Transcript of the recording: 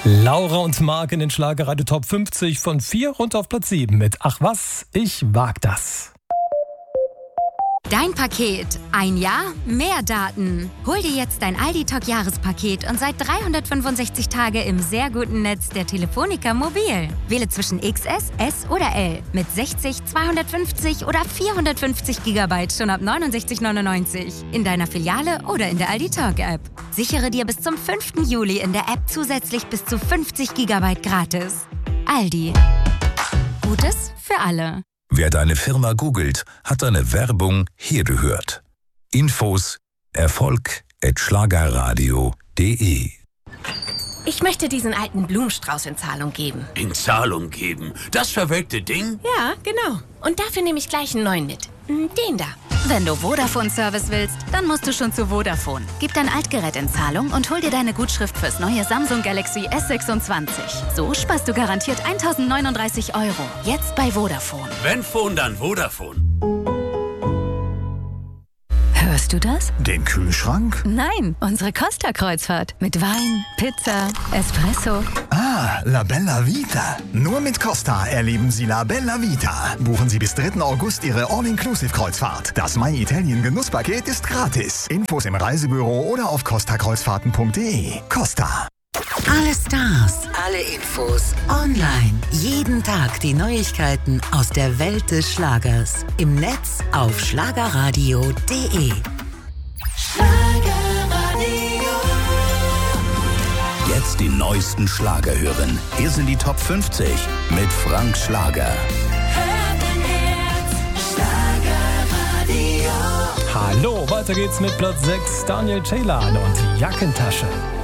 Laura und Marc in den Schlagerradio Top 50 von 4 runter auf Platz 7 mit Ach was, ich wag das. Dein Paket. Ein Jahr, mehr Daten. Hol dir jetzt dein Aldi-Talk-Jahrespaket und seit 365 Tage im sehr guten Netz der Telefonica Mobil. Wähle zwischen XS, S oder L mit 60, 250 oder 450 GB schon ab 69,99 in deiner Filiale oder in der Aldi-Talk-App. Sichere dir bis zum 5. Juli in der App zusätzlich bis zu 50 GB gratis. Aldi. Gutes für alle. Wer deine Firma googelt, hat deine Werbung hier gehört. Infos erfolg@schlagerradio.de. Ich möchte diesen alten Blumenstrauß in Zahlung geben. In Zahlung geben? Das verwelkte Ding? Ja, genau. Und dafür nehme ich gleich einen neuen mit. Den da. Wenn du Vodafone-Service willst, dann musst du schon zu Vodafone. Gib dein Altgerät in Zahlung und hol dir deine Gutschrift fürs neue Samsung Galaxy S26. So sparst du garantiert 1.039 €. Jetzt bei Vodafone. Wenn Phone, dann Vodafone. Hörst du das? Den Kühlschrank? Nein, unsere Costa-Kreuzfahrt. Mit Wein, Pizza, Espresso. Ah, La Bella Vita. Nur mit Costa erleben Sie La Bella Vita. Buchen Sie bis 3. August Ihre All-Inclusive-Kreuzfahrt. Das My Italien Genusspaket ist gratis. Infos im Reisebüro oder auf costakreuzfahrten.de. Costa. Alle Stars, alle Infos, online. Jeden Tag die Neuigkeiten aus der Welt des Schlagers. Im Netz auf schlagerradio.de. Jetzt die neuesten Schlager hören. Hier sind die Top 50 mit Frank Schlager. Hallo, weiter geht's mit Platz 6, Daniel Ceylan und Jackentasche.